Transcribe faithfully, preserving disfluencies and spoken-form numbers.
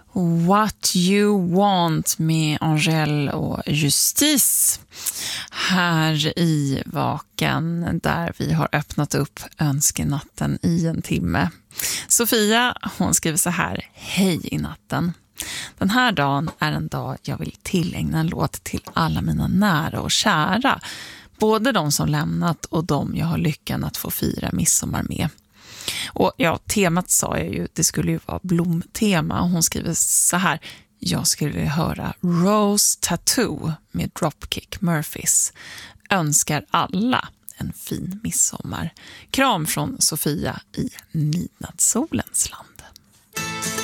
What You Want med Angèle och Justice här i Vaken, där vi har öppnat upp önskenatten i en timme. Sofia, hon skriver så här: hej i natten. Den här dagen är en dag jag vill tillägna en låt till alla mina nära och kära, både de som lämnat och de jag har lyckan att få fira midsommar med. Och ja, temat sa jag ju, det skulle ju vara blomtema, och hon skriver så här: jag skulle höra Rose Tattoo med Dropkick Murphys. Önskar alla en fin midsommar. Kram från Sofia i midnattssolens land.